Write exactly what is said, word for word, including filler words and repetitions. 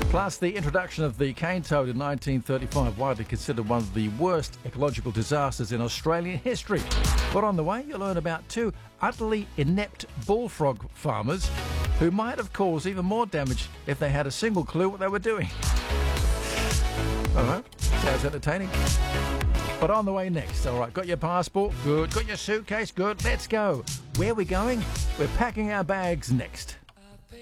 Plus, the introduction of the cane toad in nineteen thirty-five, widely considered one of the worst ecological disasters in Australian history. But on the way, you'll learn about two utterly inept bullfrog farmers who might have caused even more damage if they had a single clue what they were doing. All right, sounds entertaining. But on the way next, all right, got your passport? Good. Got your suitcase? Good. Let's go. Where are we going? We're packing our bags next.